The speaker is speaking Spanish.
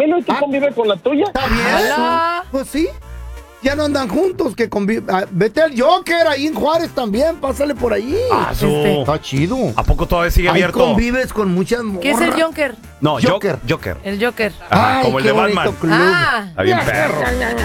familia y tú convive con la tuya. ¿Está bien? Hola. Pues sí. Ya no andan juntos, que vete al Joker ahí en Juárez también, pásale por ahí. Está chido. ¿A poco todavía sigue Ahí abierto? convives con muchas morras. ¿Qué es el Joker? No, Joker. Joker. El Joker. Ajá, Ay, como el qué de Batman. bonito club. Ah. Está bien perro.